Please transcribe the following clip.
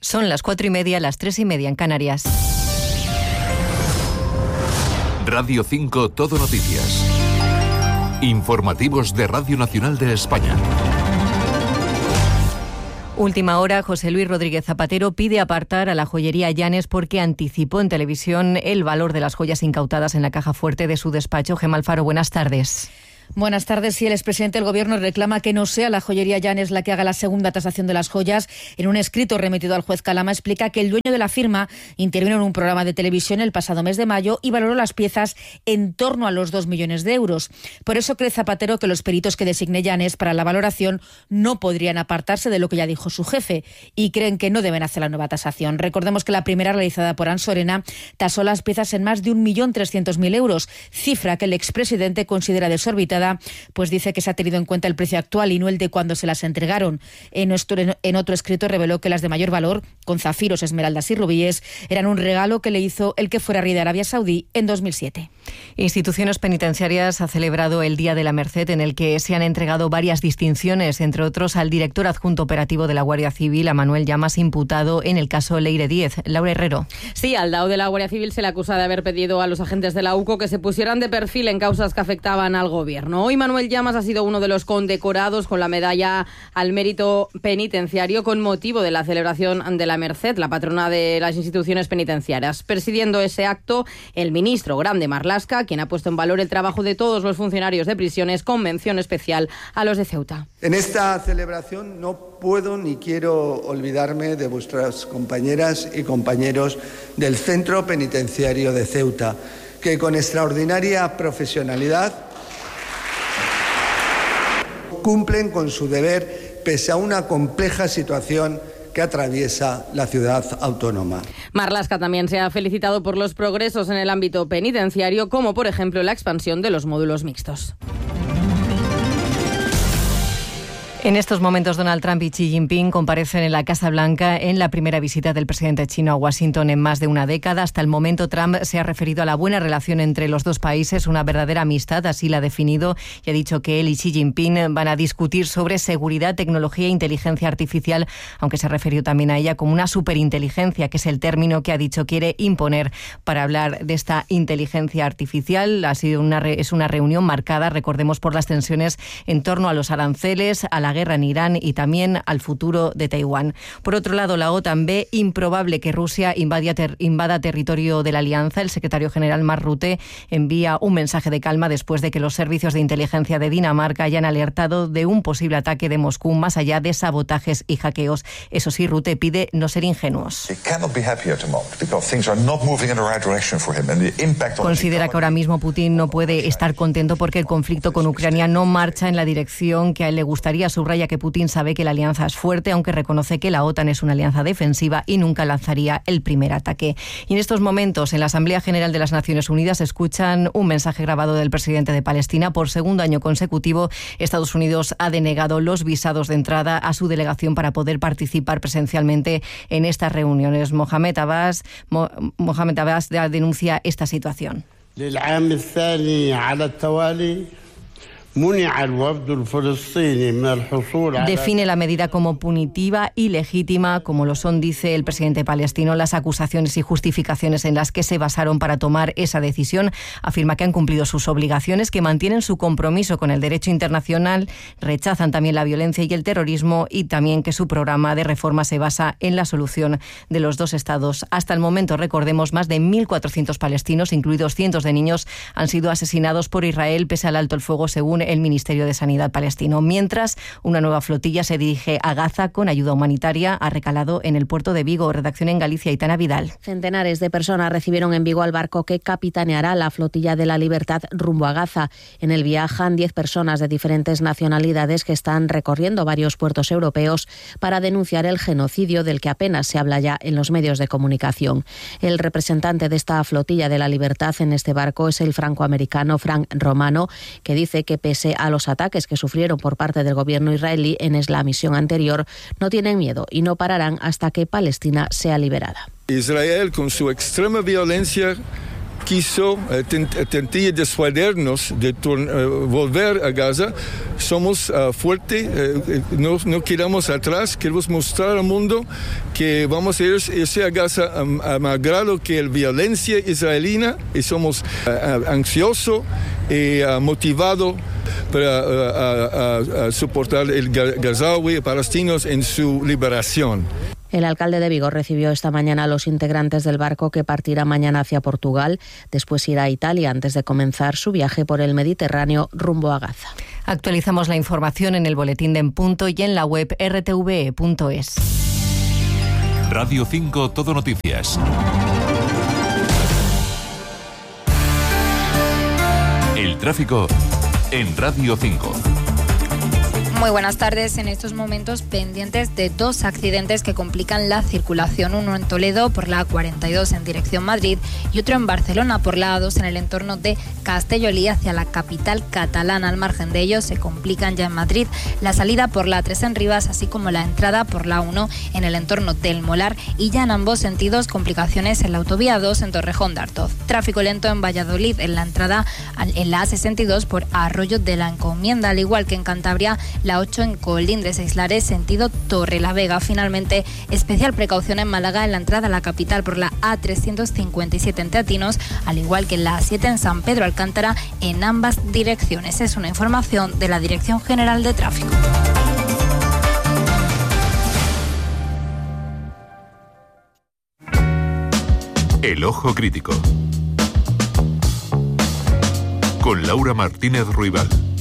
Son las 4:30, las 3:30 en Canarias. Radio 5 Todo Noticias. Informativos de Radio Nacional de España. Última hora, José Luis Rodríguez Zapatero pide apartar a la joyería Llanes porque anticipó en televisión el valor de las joyas incautadas en la caja fuerte de su despacho. Gemma Alfaro, buenas tardes. Buenas tardes. Sí, el expresidente del Gobierno reclama que no sea la joyería Llanes la que haga la segunda tasación de las joyas. En un escrito remitido al juez Calama explica que el dueño de la firma intervino en un programa de televisión el pasado mes de mayo y valoró las piezas en torno a los 2 millones de euros. Por eso cree Zapatero que los peritos que designe Llanes para la valoración no podrían apartarse de lo que ya dijo su jefe y creen que no deben hacer la nueva tasación. Recordemos que la primera, realizada por Ansorena, tasó las piezas en más de 1.300.000 euros, cifra que el expresidente considera desorbitada, pues dice que se ha tenido en cuenta el precio actual y no el de cuando se las entregaron. En otro escrito reveló que las de mayor valor, con zafiros, esmeraldas y rubíes, eran un regalo que le hizo el que fuera rey de Arabia Saudí en 2007. Instituciones Penitenciarias ha celebrado el Día de la Merced, en el que se han entregado varias distinciones, entre otros al director adjunto operativo de la Guardia Civil, a Manuel Llamas, imputado en el caso Leire Díez. Laura Herrero. Sí, al DAO de la Guardia Civil se le acusa de haber pedido a los agentes de la UCO que se pusieran de perfil en causas que afectaban al gobierno. Hoy Manuel Llamas ha sido uno de los condecorados con la medalla al mérito penitenciario con motivo de la celebración de la Merced, la patrona de las instituciones penitenciarias. Presidiendo ese acto, el ministro Grande Marlaska, quien ha puesto en valor el trabajo de todos los funcionarios de prisiones, con mención especial a los de Ceuta. En esta celebración no puedo ni quiero olvidarme de vuestras compañeras y compañeros del Centro Penitenciario de Ceuta, que con extraordinaria profesionalidad cumplen con su deber pese a una compleja situación que atraviesa la ciudad autónoma. Marlaska también se ha felicitado por los progresos en el ámbito penitenciario, como por ejemplo la expansión de los módulos mixtos. En estos momentos, Donald Trump y Xi Jinping comparecen en la Casa Blanca en la primera visita del presidente chino a Washington en más de una década. Hasta el momento, Trump se ha referido a la buena relación entre los dos países, una verdadera amistad, así la ha definido, y ha dicho que él y Xi Jinping van a discutir sobre seguridad, tecnología e inteligencia artificial, aunque se refirió también a ella como una superinteligencia, que es el término que ha dicho quiere imponer para hablar de esta inteligencia artificial. Es una reunión marcada, recordemos, por las tensiones en torno a los aranceles, a la guerra en Irán y también al futuro de Taiwán. Por otro lado, la OTAN ve improbable que Rusia invada territorio de la alianza. El secretario general Mark Rutte envía un mensaje de calma después de que los servicios de inteligencia de Dinamarca hayan alertado de un posible ataque de Moscú, más allá de sabotajes y hackeos. Eso sí, Rutte pide no ser ingenuos. Considera que ahora mismo Putin no puede estar contento porque el conflicto con Ucrania no marcha en la dirección que a él le gustaría. Subraya que Putin sabe que la alianza es fuerte, aunque reconoce que la OTAN es una alianza defensiva y nunca lanzaría el primer ataque. Y en estos momentos, en la Asamblea General de las Naciones Unidas, escuchan un mensaje grabado del presidente de Palestina. Por segundo año consecutivo, Estados Unidos ha denegado los visados de entrada a su delegación para poder participar presencialmente en estas reuniones. Mohamed Abbas denuncia esta situación. Define la medida como punitiva y legítima, como lo son, dice el presidente palestino, las acusaciones y justificaciones en las que se basaron para tomar esa decisión. Afirma que han cumplido sus obligaciones, que mantienen su compromiso con el derecho internacional, rechazan también la violencia y el terrorismo, y también que su programa de reforma se basa en la solución de los dos estados. Hasta el momento, recordemos, más de 1.400 palestinos, incluidos cientos de niños, han sido asesinados por Israel pese al alto el fuego, según el Ministerio de Sanidad palestino. Mientras, una nueva flotilla se dirige a Gaza con ayuda humanitaria. Ha recalado en el puerto de Vigo. Redacción en Galicia, Aitana Vidal. Centenares de personas recibieron en Vigo al barco que capitaneará la flotilla de la Libertad rumbo a Gaza. En él viajan 10 personas de diferentes nacionalidades que están recorriendo varios puertos europeos para denunciar el genocidio del que apenas se habla ya en los medios de comunicación. El representante de esta flotilla de la Libertad en este barco es el francoamericano Frank Romano, que dice que pese a los ataques que sufrieron por parte del gobierno israelí en la misión anterior, no tienen miedo y no pararán hasta que Palestina sea liberada. Israel, con su extrema violencia, quiso, tentía disuadirnos de volver a Gaza. Somos fuertes, no quedamos atrás, queremos mostrar al mundo que vamos a ir a Gaza malgrado que la violencia israelina, y somos ansiosos y motivados para soportar el gazawi, palestinos en su liberación. El alcalde de Vigo recibió esta mañana a los integrantes del barco que partirá mañana hacia Portugal, después irá a Italia antes de comenzar su viaje por el Mediterráneo rumbo a Gaza. Actualizamos la información en el boletín de En Punto y en la web rtve.es. Radio 5 Todo Noticias. El tráfico en Radio 5. Muy buenas tardes. En estos momentos pendientes de dos accidentes que complican la circulación. Uno en Toledo por la A42 en dirección Madrid y otro en Barcelona por la A2 en el entorno de Castellolí hacia la capital catalana. Al margen de ellos se complican ya en Madrid la salida por la A3 en Rivas, así como la entrada por la A1 en el entorno del Molar, y ya en ambos sentidos complicaciones en la autovía 2 en Torrejón de Ardoz. Tráfico lento en Valladolid en la entrada en la A62 por Arroyo de la Encomienda, al igual que en Cantabria la 8 en Colindres e Islares sentido Torrelavega. Finalmente, especial precaución en Málaga en la entrada a la capital por la A357 en Teatinos, al igual que en la A7 en San Pedro Alcántara en ambas direcciones. Es una información de la Dirección General de Tráfico. El Ojo Crítico. Con Laura Martínez Ruibal.